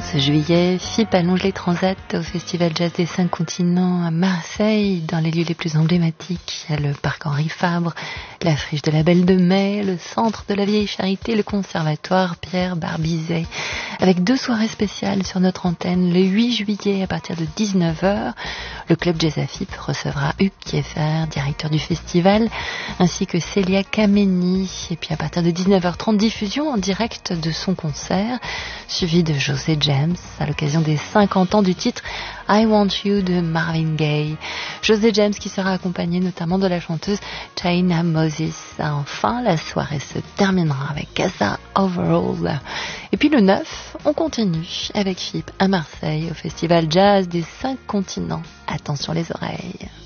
12 juillet, FIP allonge les transats au Festival Jazz des 5 continents à Marseille, dans les lieux les plus emblématiques. Il y a le parc Henri Fabre, la friche de la Belle de Mai, le centre de la Vieille Charité, le conservatoire Pierre Barbizet. Avec 2 soirées spéciales sur notre antenne. Le 8 juillet à partir de 19h, le club Jazz à FIP recevra Hugues Kieffer, directeur du festival, ainsi que Célia Kameni. Et puis à partir de 19h30, diffusion en direct de son concert, suivi de José James à l'occasion des 50 ans du titre I Want You de Marvin Gaye. José James qui sera accompagné notamment de la chanteuse China Moses. Enfin, la soirée se terminera avec Casa Overall. Et puis le 9, on continue avec FIP à Marseille au Festival Jazz des 5 continents. Attention les oreilles.